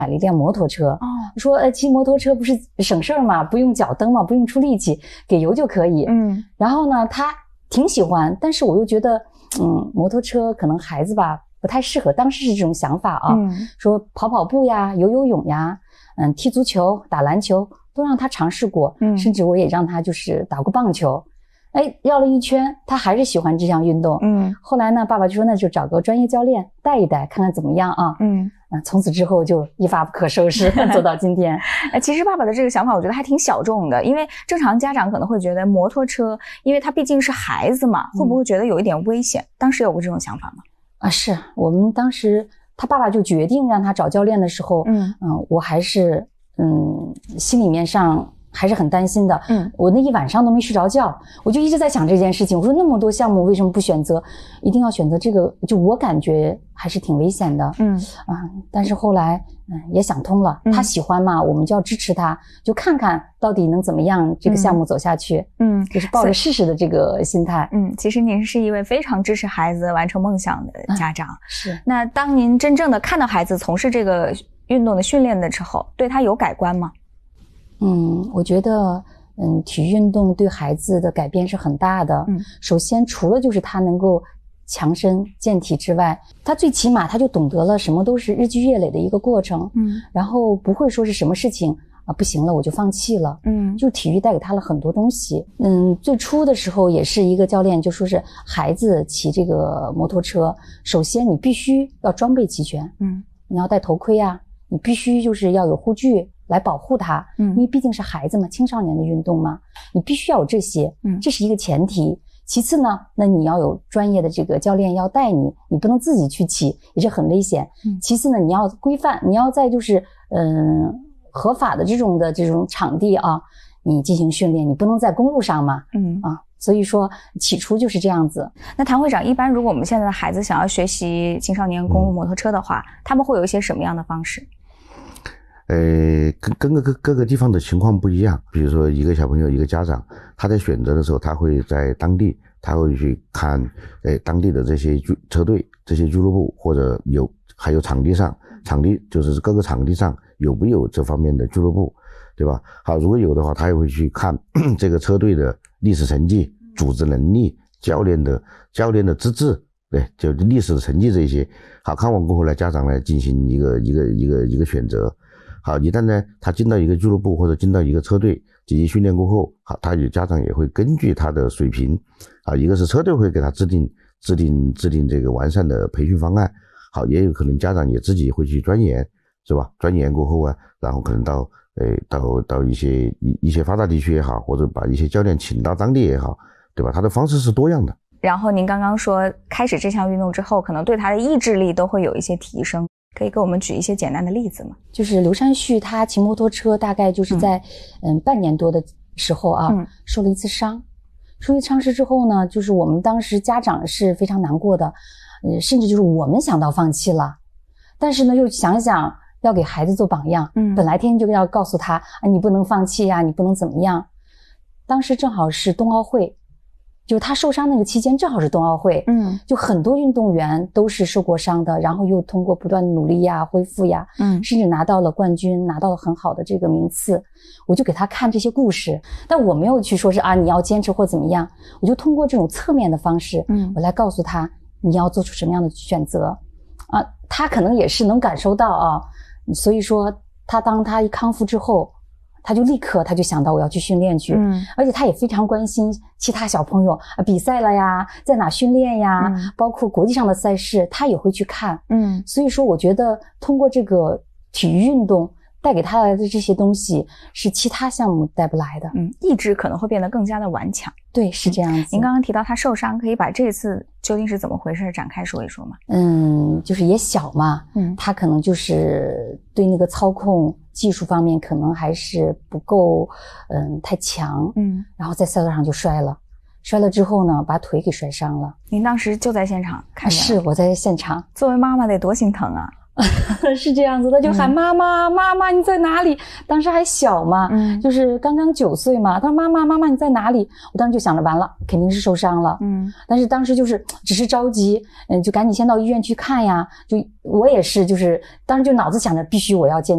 买了一辆摩托车，说骑摩托车不是省事儿嘛，不用脚蹬嘛，不用出力气，给油就可以。然后呢，他挺喜欢，但是我又觉得，摩托车可能孩子吧不太适合，当时是这种想法啊，说跑跑步呀，游泳呀，踢足球、打篮球都让他尝试过，甚至我也让他就是打过棒球。绕了一圈，他还是喜欢这项运动。后来呢，爸爸就说那就找个专业教练带一带，看看怎么样啊。从此之后就一发不可收拾，走到今天。 其实爸爸的这个想法，我觉得还挺小众的，因为正常家长可能会觉得摩托车，因为他毕竟是孩子嘛，会不会觉得有一点危险？当时有过这种想法吗？ 是我们当时他爸爸就决定让他找教练的时候，我还是心里面上还是很担心的。我那一晚上都没睡着觉，我就一直在想这件事情。我说那么多项目为什么不选择，一定要选择这个？就我感觉还是挺危险的。但是后来也想通了，他喜欢嘛，我们就要支持他，就看看到底能怎么样这个项目走下去。就是抱着试试的这个心态。 其实您是一位非常支持孩子完成梦想的家长。 是。 那当您真正的看到孩子从事这个运动的训练的时候，对他有改观吗？ 我觉得体育运动对孩子的改变是很大的。首先除了就是他能够强身健体之外，他最起码他就懂得了什么都是日积月累的一个过程。然后不会说是什么事情不行了我就放弃了。就体育带给他了很多东西。最初的时候也是一个教练就说是孩子骑这个摩托车，首先你必须要装备齐全。你要戴头盔啊，你必须就是要有护具来保护他。因为毕竟是孩子嘛，青少年的运动嘛，你必须要有这些。这是一个前提。其次呢，那你要有专业的这个教练要带你，你不能自己去骑，也是很危险。其次呢，你要规范，你要在就是合法的这种场地啊，你进行训练，你不能在公路上嘛。所以说起初就是这样子。 那谭会长，一般如果我们现在的孩子想要学习青少年公路摩托车的话，他们会有一些什么样的方式？ 跟各个地方的情况不一样。比如说一个小朋友一个家长，他在选择的时候，他会在当地他会去看当地的这些车队、这些俱乐部，或者还有场地就是各个场地上有没有这方面的俱乐部，对吧？好，如果有的话，他也会去看这个车队的历史成绩、组织能力、教练的资质，对，就历史的成绩这些。好，看完过后呢，家长来进行一个选择。好，一旦呢他进到一个俱乐部或者进到一个车队进行训练过后，好，家长也会根据他的水平，啊，一个是车队会给他制定这个完善的培训方案。好，也有可能家长也自己会去钻研，是吧？钻研过后啊，然后可能到一些发达地区也好，或者把一些教练请到当地也好，对吧？他的方式是多样的。 然后您刚刚说开始这项运动之后，可能对他的意志力都会有一些提升，可以给我们举一些简单的例子吗？ 就是刘山旭他骑摩托车大概就是在半年多的时候啊，受了一次伤。受一次伤势之后呢，就是我们当时家长是非常难过的，甚至就是我们想到放弃了，但是呢又想想要给孩子做榜样，本来天天就要告诉他你不能放弃呀，你不能怎么样。当时正好是冬奥会，就他受伤那个期间正好是冬奥会，就很多运动员都是受过伤的，然后又通过不断的努力呀、恢复呀，甚至拿到了冠军，拿到了很好的这个名次。我就给他看这些故事，但我没有去说是你要坚持或怎么样，我就通过这种侧面的方式，我来告诉他你要做出什么样的选择啊。他可能也是能感受到啊，所以说当他一康复之后，他就立刻他就想到我要去训练去，而且他也非常关心其他小朋友比赛了呀，在哪训练呀，包括国际上的赛事他也会去看。所以说我觉得通过这个体育运动带给他来的这些东西是其他项目带不来的。 意志可能会变得更加的顽强。 对，是这样子。 您刚刚提到他受伤，可以把这次究竟是怎么回事展开说一说吗？ 就是也小嘛，他可能就是对那个操控技术方面可能还是不够太强，然后在赛道上就摔了之后呢，把腿给摔伤了。 您当时就在现场看见？ 是，我在现场。 作为妈妈得多心疼啊。 是这样子，他就喊妈妈妈妈你在哪里，当时还小嘛，就是刚刚9岁嘛，他说妈妈你在哪里，我当时就想着完了肯定是受伤了，但是当时就是只是着急，就赶紧先到医院去看呀，就我也是就是当时就脑子想着必须我要坚